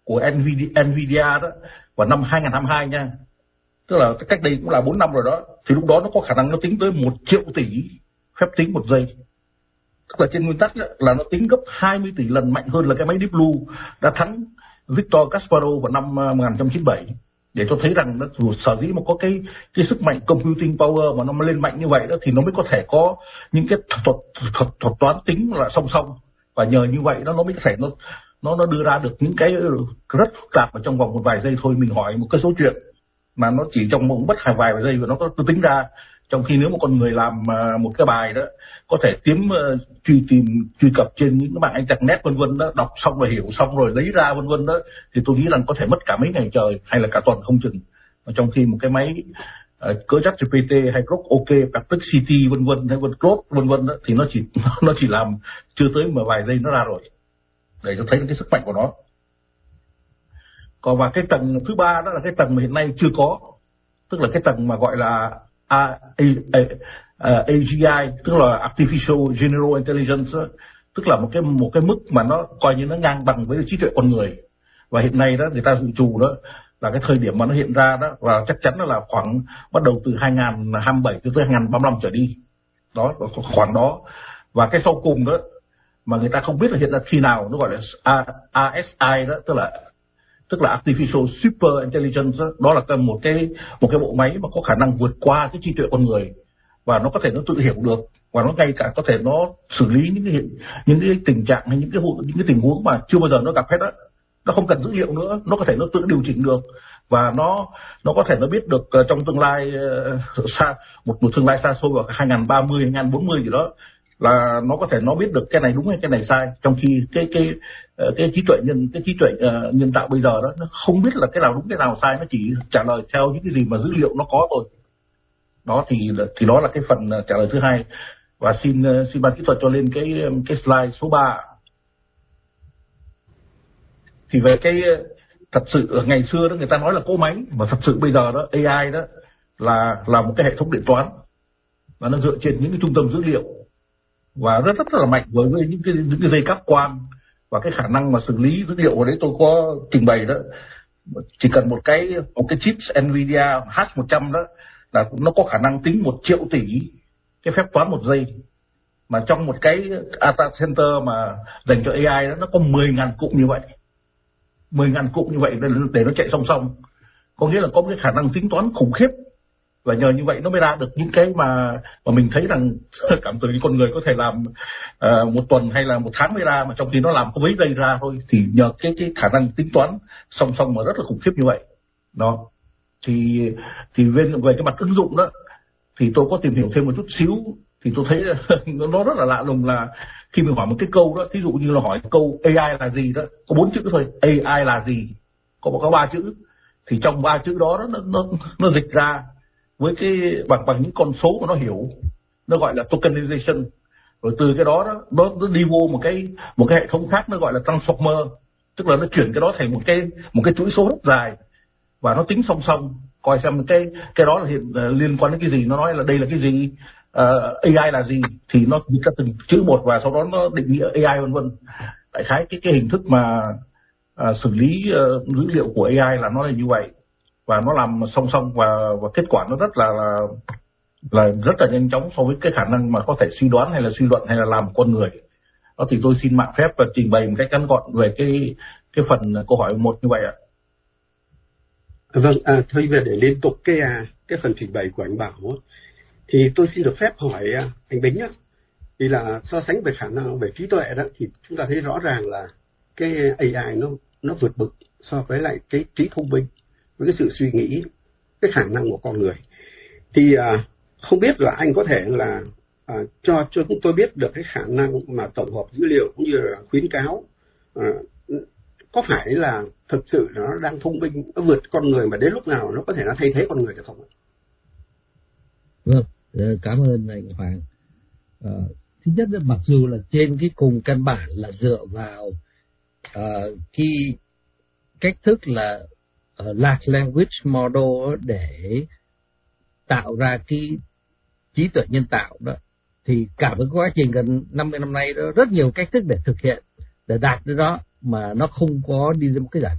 của Nvidia đó vào năm 2022 nha, tức là cách đây cũng là 4 năm rồi đó, thì lúc đó nó có khả năng nó tính tới 1 triệu tỷ phép tính một giây. Tức là trên nguyên tắc là nó tính gấp 20 tỷ lần mạnh hơn là cái máy Deep Blue đã thắng Victor Kasparov vào năm 1997, để cho thấy rằng nó sở dĩ mà có cái sức mạnh computing power mà nó lên mạnh như vậy đó, thì nó mới có thể có những cái thuật toán tính là song song, và nhờ như vậy nó mới có thể nó đưa ra được những cái rất phức tạp ở trong vòng một vài giây thôi. Mình hỏi một cái số chuyện mà nó chỉ trong một bất vài giây và nó có tính ra, trong khi nếu một con người làm một cái bài đó có thể truy cập trên những cái mạng internet vân vân đó, đọc xong rồi hiểu xong rồi lấy ra vân vân đó, thì tôi nghĩ rằng có thể mất cả mấy ngày trời hay là cả tuần không chừng. Trong khi một cái máy cỡ ChatGPT hay Grok OK, Perplexity vân vân hay Claude vân vân đó, thì nó chỉ làm chưa tới một vài giây nó ra rồi, để cho thấy cái sức mạnh của nó. Còn và cái tầng thứ ba đó là cái tầng mà hiện nay chưa có, tức là cái tầng mà gọi là AGI, tức là Artificial General Intelligence, tức là một cái mức mà nó coi như nó ngang bằng với trí tuệ con người. Và hiện nay đó người ta dự trù đó là cái thời điểm mà nó hiện ra đó, và chắc chắn là khoảng bắt đầu từ 2027 tới 2035 trở đi, đó khoảng đó. Và cái sau cùng đó mà người ta không biết là hiện ra khi nào, nó gọi là ASI đó, tức là Artificial Super Intelligence đó là một cái bộ máy mà có khả năng vượt qua cái trí tuệ con người, và nó có thể nó tự hiểu được, và nó ngay cả có thể nó xử lý những cái tình trạng hay những cái tình huống mà chưa bao giờ nó gặp hết á. Nó không cần dữ liệu nữa, nó có thể nó tự điều chỉnh được, và nó có thể nó biết được trong tương lai một tương lai xa xôi vào 2030 2040 gì đó, là nó có thể nó biết được cái này đúng hay cái này sai. Trong khi cái trí tuệ nhân tạo bây giờ đó, nó không biết là cái nào đúng cái nào sai, nó chỉ trả lời theo những cái gì mà dữ liệu nó có thôi. Đó thì đó là cái phần trả lời thứ hai. Và xin ban kỹ thuật cho lên cái slide số 3. Thì về cái thật sự ngày xưa đó người ta nói là cỗ máy, mà thật sự bây giờ đó AI đó là một cái hệ thống điện toán, và nó dựa trên những cái trung tâm dữ liệu, và rất là mạnh với những cái dây cáp quang, và cái khả năng mà xử lý dữ liệu ở đấy tôi có trình bày đó. Chỉ cần một cái chip Nvidia H100 đó là nó có khả năng tính 1 triệu tỷ cái phép toán một giây, mà trong một cái data center mà dành cho AI đó, nó có 10.000 cụm như vậy, 10.000 cụm như vậy để nó chạy song song, có nghĩa là có cái khả năng tính toán khủng khiếp. Và nhờ như vậy nó mới ra được những cái mà mình thấy rằng cảm tưởng như con người có thể làm một tuần hay là một tháng mới ra, mà trong khi nó làm có mấy giây ra thôi. Thì nhờ cái khả năng tính toán song song mà rất là khủng khiếp như vậy đó. Thì về cái mặt ứng dụng đó thì tôi có tìm hiểu thêm một chút xíu, thì tôi thấy nó rất là lạ lùng, là khi mình hỏi một cái câu đó, ví dụ như là hỏi câu AI là gì đó, có 4 chữ thôi, AI là gì, có 3 chữ, thì trong 3 chữ đó nó dịch ra với cái bằng những con số mà nó hiểu, nó gọi là tokenization. Rồi từ cái đó nó đi vô một cái hệ thống khác, nó gọi là transformer, tức là nó chuyển cái đó thành một cái chuỗi số rất dài, và nó tính song song coi xem cái đó là liên quan đến cái gì, nó nói là đây là cái gì, AI là gì, thì nó dịch ra từng chữ một, và sau đó nó định nghĩa AI vân vân. Đại khái cái hình thức mà xử lý dữ liệu của AI là nó là như vậy, và nó làm song song, và kết quả nó rất là nhanh chóng so với cái khả năng mà có thể suy đoán hay là suy luận hay là làm con người. Đó thì tôi xin mạn phép và trình bày một cách ngắn gọn về cái phần câu hỏi 1 như vậy ạ. Vâng, thôi về để liên tục cái phần trình bày của anh Bảo, thì tôi xin được phép hỏi anh Bính á, thì là so sánh về khả năng về trí tuệ đó, thì chúng ta thấy rõ ràng là cái AI nó vượt bậc so với lại cái trí thông minh, với cái sự suy nghĩ, cái khả năng của con người. Thì không biết là anh có thể là cho chúng tôi biết được cái khả năng mà tổng hợp dữ liệu cũng như là khuyến cáo có phải là thực sự nó đang thông minh, nó vượt con người, mà đến lúc nào nó có thể nó thay thế con người được không ạ? Vâng, cảm ơn anh Hoàng. Thứ nhất là mặc dù là trên cái cùng căn bản là dựa vào cái cách thức là large language model để tạo ra cái trí tuệ nhân tạo đó, thì cả một quá trình gần 50 năm nay đó, rất nhiều cách thức để thực hiện, để đạt đến đó, mà nó không có đi ra một cái giải